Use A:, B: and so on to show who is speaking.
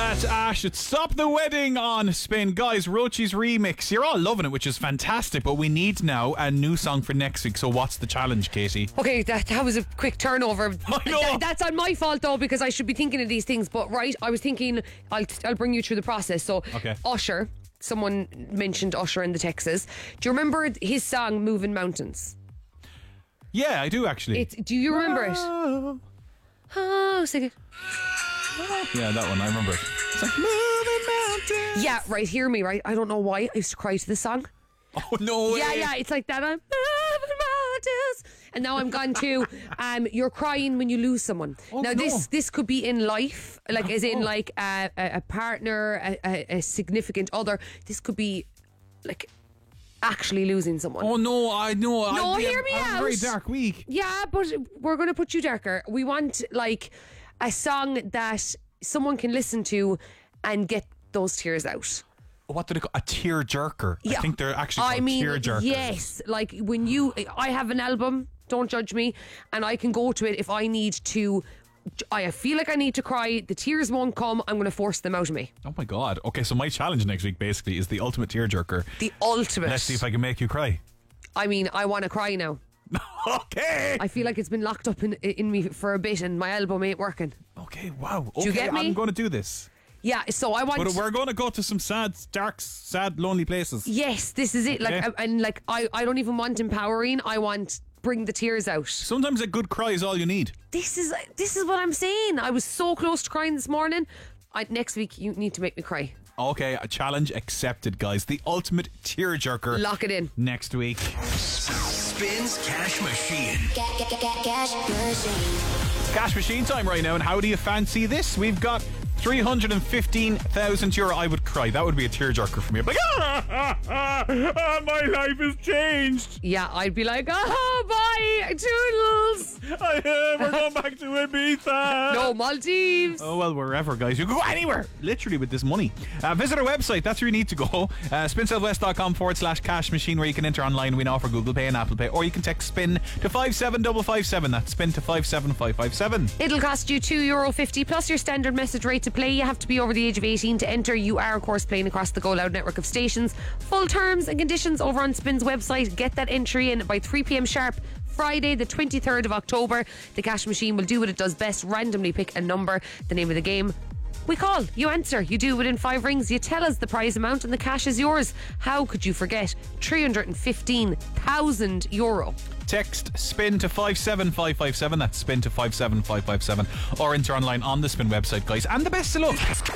A: that Ash at Stop the Wedding on Spin. Guys, Rochi's remix. You're all loving it, which is fantastic, but we need now a new song for next week. So what's the challenge, Katie?
B: Okay, that was a quick turnover.
A: I know.
B: That's on my fault though, because I should be thinking of these things. But right, I was thinking I'll bring you through the process. So
A: Okay.
B: Usher, someone mentioned Usher in the Texas. Do you remember his song Moving Mountains?
A: Yeah, I do actually.
B: Do you remember it? Oh, sing it.
A: Yeah, that one, I remember it. It's like moving mountains.
B: Yeah, right, hear me, right? I don't know why I used to cry to this song.
A: Oh, no way.
B: Yeah, it's like that. I'm moving mountains. And now I'm gone to you're crying when you lose someone.
A: Oh,
B: now
A: no.
B: this could be in life, like as in like a partner, a significant other. This could be like actually losing someone.
A: Oh no, I know.
B: No, hear me
A: I'm
B: out.
A: a very dark week.
B: Yeah, but we're going to put you darker. We want like a song that someone can listen to and get those tears out.
A: What do they call a tear jerker?
B: Yeah.
A: I think they're actually called tear jerkers.
B: Yes, like when I have an album, don't judge me, and I can go to it if I need to. I feel like I need to cry. The tears won't come. I'm going to force them out of me.
A: Oh my god. Okay, so my challenge next week basically is the ultimate tear jerker.
B: The ultimate.
A: Let's see if I can make you cry.
B: I mean, I want to cry now.
A: Okay.
B: I feel like it's been locked up in me for a bit, and my album ain't working.
A: Okay, wow. Okay,
B: Do you get me?
A: I'm going to do this.
B: Yeah, so I want.
A: But we're going to go to some sad, dark, sad, lonely places.
B: Yes, this is it.
A: Okay.
B: Like, and like, I don't even want empowering. I want bring the tears out.
A: Sometimes a good cry is all you need.
B: This is what I'm saying. I was so close to crying this morning. Next week, you need to make me cry.
A: Okay, a challenge accepted, guys. The ultimate tear jerker.
B: Lock it in.
A: Next week.
C: Spins Cash Machine.
D: Cash machine.
A: Cash machine time right now, and how do you fancy this? We've got 315,000 euro. I would cry. That would be a tearjerker for me. I'm like, my life has changed.
B: Yeah, I'd be like, oh, bye, toodles.
A: We're going back to Ibiza.
B: No, Maldives.
A: Oh, well, wherever, guys. You can go anywhere, literally, with this money. Visit our website. That's where you need to go. SpinSouthwest.com/cash machine, where you can enter online. We now for Google Pay and Apple Pay. Or you can text SPIN to 57557. That's SPIN to 57557.
B: It'll cost you €2.50 plus your standard message rate to play. You have to be over the age of 18 to enter. You are, of course, playing across the Go Loud network of stations. Full terms and conditions over on Spin's website. Get that entry in by 3 p.m. sharp. Friday the 23rd of October. The cash machine will do what it does best, randomly pick a number. The name of the game: we call, you answer, you do within 5 rings, you tell us the prize amount, and the cash is yours. How could you forget? 315,000 euro.
A: Text SPIN to 57557. That's SPIN to 57557. Or enter online on the Spin website, guys. And the best of luck.